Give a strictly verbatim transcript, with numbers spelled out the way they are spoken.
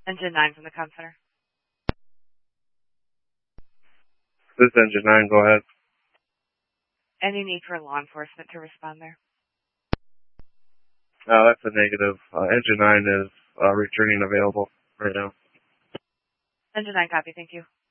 Engine nine from the comm center. This is Engine nine, go ahead. Any need for law enforcement to respond there? Uh, that's a negative. Uh, Engine nine is uh, returning available right now. Engine nine, copy, thank you.